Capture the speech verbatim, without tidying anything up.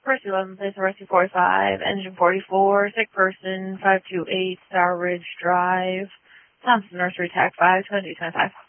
Rescue eleven, place of rescue forty-five, engine forty-four, sick person, five two eight, Star Ridge Drive, Thompson Nursery, Tag five, twenty twenty-five.